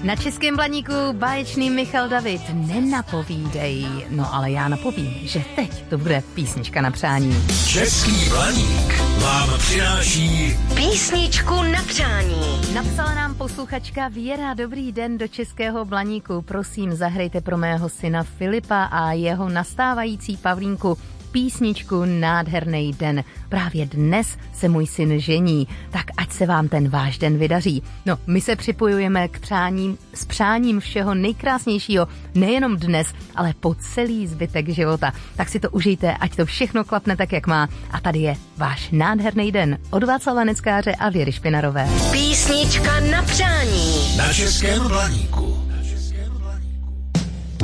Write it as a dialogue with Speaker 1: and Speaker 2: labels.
Speaker 1: Na Českém Blaníku báječný Michal David, nenapovídej. No ale já napovím, že teď to bude písnička na přání.
Speaker 2: Český Blaník vám přináší
Speaker 3: písničku na přání.
Speaker 1: Napsala nám posluchačka Věra, dobrý den do Českého Blaníku. Prosím, zahrajte pro mého syna Filipa a jeho nastávající Pavlínku písničku Nádherný den. Právě dnes se můj syn žení, tak ať se vám ten váš den vydaří. No, my se připojujeme k přáním, s přáním všeho nejkrásnějšího, nejenom dnes, ale po celý zbytek života. Tak si to užijte, ať to všechno klapne tak, jak má. A tady je váš Nádherný den od Václava Neckáře a Věry Špinarové.
Speaker 3: Písnička na přání.
Speaker 2: Na Českém Blaníku.